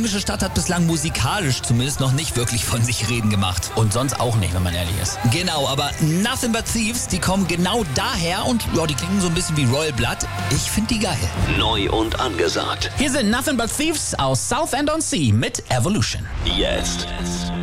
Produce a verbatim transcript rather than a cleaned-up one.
englische Stadt hat bislang musikalisch zumindest noch nicht wirklich von sich reden gemacht. Und sonst auch nicht, wenn man ehrlich ist. Genau, aber Nothing But Thieves, die kommen genau daher und ja, die klingen so ein bisschen wie Royal Blood. Ich finde die geil. Neu und angesagt. Hier sind Nothing But Thieves aus Southend-on-Sea mit Evolution. Jetzt